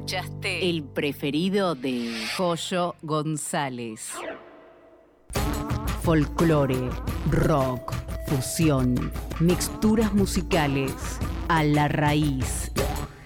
Escuchaste el preferido de Pollo González. Folclore, rock, fusión, mixturas musicales a la raíz.